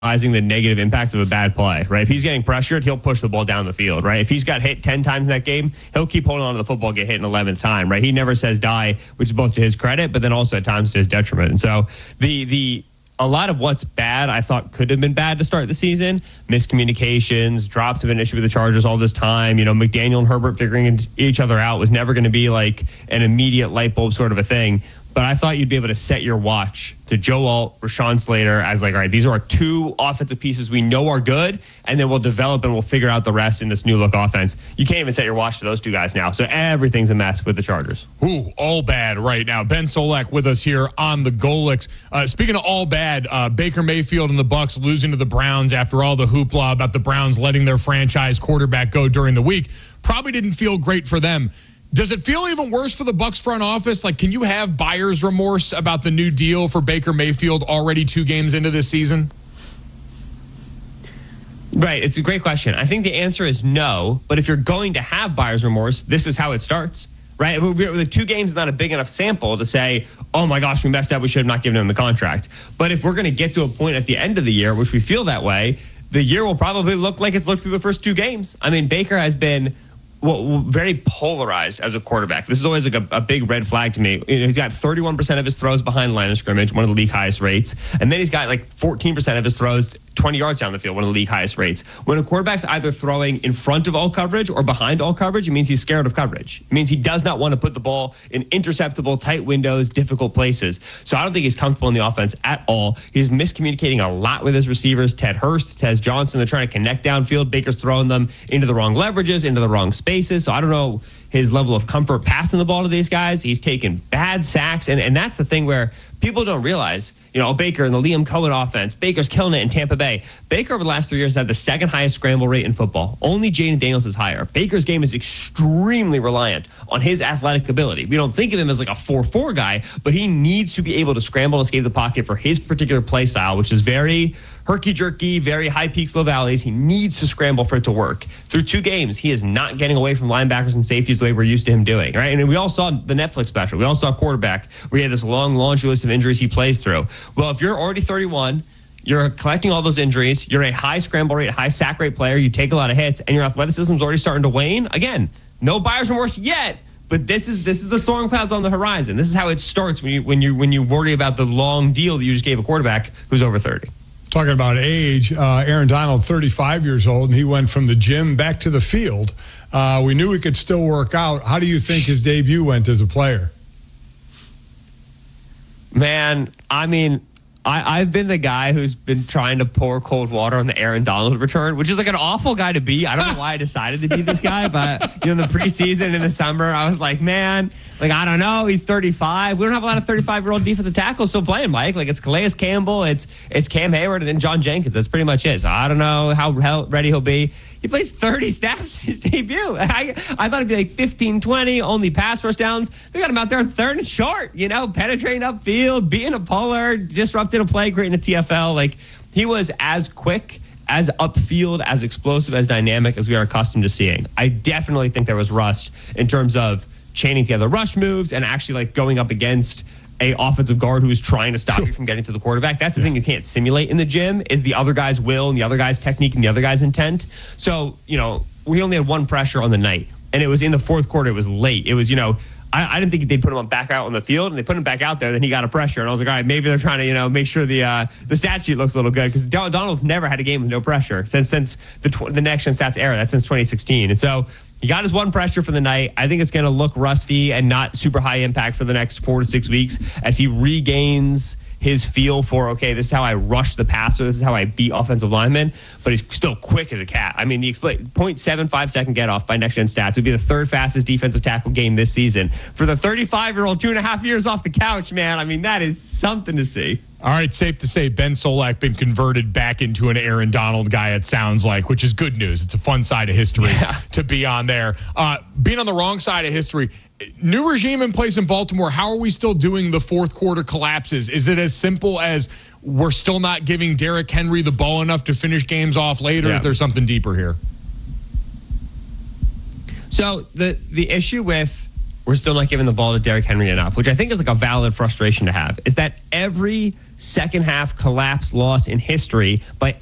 the negative impacts of a bad play, right? If he's getting pressured, he'll push the ball down the field, right? If he's got hit 10 times in that game, he'll keep holding on to the football, get hit an 11th time, right? He never says die, which is both to his credit, but then also at times to his detriment. And so a lot of what's bad, I thought could have been bad to start the season. Miscommunications, drops have been an issue with the Chargers all this time. McDaniel and Herbert figuring each other out was never going to be like an immediate light bulb sort of a thing. But I thought you'd be able to set your watch to Joe Alt, Rashawn Slater as like, all right, these are our two offensive pieces we know are good, and then we'll develop and we'll figure out the rest in this new look offense. You can't even set your watch to those two guys now. So everything's a mess with the Chargers. Ooh, all bad right now. Ben Solak with us here on the Golix. Speaking of all bad, Baker Mayfield and the Bucs losing to the Browns after all the hoopla about the Browns letting their franchise quarterback go during the week probably didn't feel great for them. Does it feel even worse for the Bucs front office? Like, can you have buyer's remorse about the new deal for Baker Mayfield already 2 games into this season? Right. It's a great question. I think the answer is no. But if you're going to have buyer's remorse, this is how it starts, right? The 2 games is not a big enough sample to say, oh my gosh, we messed up. We should have not given him the contract. But if we're going to get to a point at the end of the year, which we feel that way, the year will probably look like it's looked through the first 2 games. I mean, Baker has been very polarized as a quarterback. This is always like a big red flag to me. He's got 31% of his throws behind the line of scrimmage, one of the league highest rates. And then he's got like 14% of his throws 20 yards down the field, one of the league highest rates. When a quarterback's either throwing in front of all coverage or behind all coverage, it means he's scared of coverage. It means he does not want to put the ball in interceptable, tight windows, difficult places. So I don't think he's comfortable in the offense at all. He's miscommunicating a lot with his receivers. Ted Hurst, Tez Johnson, they're trying to connect downfield. Baker's throwing them into the wrong leverages, into the wrong spaces. So I don't know his level of comfort passing the ball to these guys. He's taken bad sacks. And that's the thing where people don't realize, Baker and the Liam Cohen offense, Baker's killing it in Tampa Bay. Baker over the last 3 years had the 2nd highest scramble rate in football. Only Jaden Daniels is higher. Baker's game is extremely reliant on his athletic ability. We don't think of him as like a 4-4 guy, but he needs to be able to scramble and escape the pocket for his particular play style, which is very herky-jerky, very high peaks, low valleys. He needs to scramble for it to work. Through 2 games, he is not getting away from linebackers and safeties the way we're used to him doing, right? And we all saw the Netflix special. We all saw quarterback where he had this long laundry list of injuries he plays through. Well, if you're already 31, you're collecting all those injuries, you're a high scramble rate, high sack rate player, you take a lot of hits, and your athleticism's already starting to wane. Again, no buyer's remorse yet, but this is the storm clouds on the horizon. This is how it starts when you worry about the long deal that you just gave a quarterback who's over 30. Talking about age, Aaron Donald, 35 years old, and he went from the gym back to the field. We knew he could still work out. How do you think his debut went as a player? Man, I mean, I've been the guy who's been trying to pour cold water on the Aaron Donald return, which is like an awful guy to be. I don't know why I decided to be this guy, but in the preseason in the summer, I was like, man, I don't know. He's 35. We don't have a lot of 35-year-old defensive tackles still playing, Mike. Like, it's Calais Campbell, it's Cam Hayward, and then John Jenkins. That's pretty much it. So I don't know how ready he'll be. He plays 30 snaps in his debut. I thought it'd be like 15, 20, only pass first downs. They got him out there 3rd and short, penetrating upfield, being a puller, disrupting a play, great in the TFL. Like, he was as quick, as upfield, as explosive, as dynamic as we are accustomed to seeing. I definitely think there was rust in terms of chaining together rush moves and actually going up against a offensive guard who is trying to stop you from getting to the quarterback. That's the thing you can't simulate in the gym is the other guy's will and the other guy's technique and the other guy's intent. So, we only had 1 pressure on the night, and it was in the 4th quarter. It was late. It was, I didn't think they'd put him back out on the field, and they put him back out there. Then he got a pressure, and I was like, all right, maybe they're trying to, make sure the stat sheet looks a little good because Donald's never had a game with no pressure since the Next Gen Stats era. That's since 2016, and so he got his 1 pressure for the night. I think it's going to look rusty and not super high impact for the next 4 to 6 weeks as he regains his feel for, okay, this is how I rush the passer. This is how I beat offensive linemen. But he's still quick as a cat. I mean, the 0.75 second get off by Next Gen Stats would be the 3rd fastest defensive tackle game this season. For the 35-year-old, 2.5 years off the couch, man, I mean, that is something to see. All right, safe to say Ben Solak been converted back into an Aaron Donald guy, it sounds like, which is good news. It's a fun side of history to be on there. Being on the wrong side of history, new regime in place in Baltimore, how are we still doing the 4th quarter collapses? Is it as simple as we're still not giving Derrick Henry the ball enough to finish games off later? Or is there something deeper here? So the issue with we're still not giving the ball to Derrick Henry enough, which I think is like a valid frustration to have, is that every second half collapse loss in history by